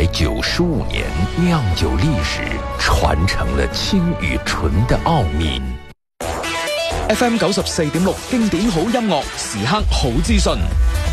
195年，酿酒历史传承了清与醇的奥秘。 FM 94.6經典好音樂，時刻好資訊。